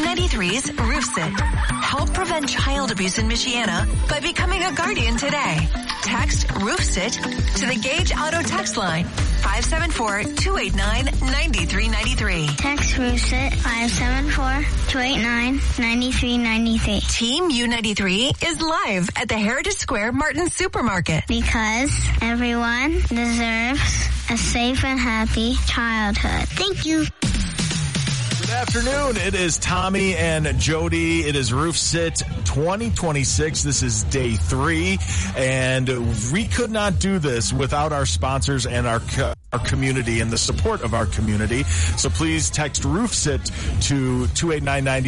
U93's Roof Sit. Help prevent child abuse in Michiana by becoming a guardian today. Text Roof Sit to the Gage Auto text line 574-289-9393. Text Roof Sit 574-289-9393. Team U93 is live at the Heritage Square Martin Supermarket. Because everyone deserves a safe and happy childhood. Thank you. Good afternoon. It is Tommy and Jody. It is Roof Sit 2026. This is day 3, and we could not do this without our sponsors and our community and the support of our community. So please text Roof Sit to 28990.